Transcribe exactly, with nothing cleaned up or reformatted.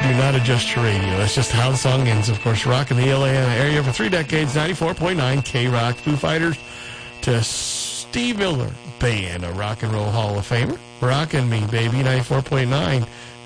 Do not adjust your radio. That's just how the song ends. Of course, rocking the L A area for three decades, ninety-four point nine K-Rock. Foo Fighters to Steve Miller Band, a rock and roll Hall of Famer. Rockin' me, baby, ninety-four point nine